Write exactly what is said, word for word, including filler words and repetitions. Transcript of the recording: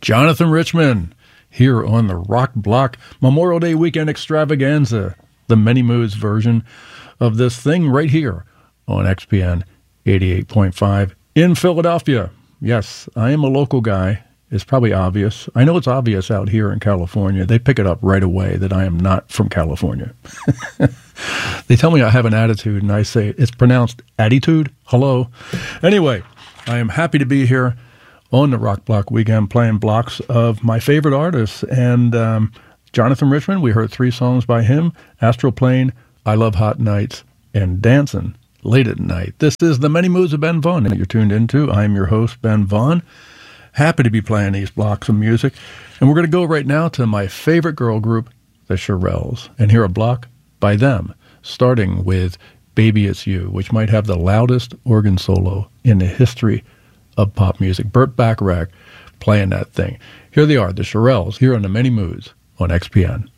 Jonathan Richman here on the Rock Block Memorial Day Weekend Extravaganza, the Many Moods version of this thing right here on X P N eighty-eight point five in Philadelphia. Yes, I am a local guy. It's probably obvious. I know it's obvious out here in California. They pick it up right away that I am not from California. They tell me I have an attitude, and I say it's pronounced attitude. Hello. Anyway, I am happy to be here on the Rock Block Weekend playing blocks of my favorite artists. And um, Jonathan Richman, we heard three songs by him: Astral Plane, I Love Hot Nights, and Dancing Late at Night. This is the Many Moods of Ben Vaughn that you're tuned into. I'm your host, Ben Vaughn. Happy to be playing these blocks of music. And we're going to go right now to my favorite girl group, the Shirelles, and hear a block by them, starting with Baby It's You, which might have the loudest organ solo in the history of pop music. Burt Bacharach playing that thing. Here they are, the Shirelles, here on the Many Moods on X P N.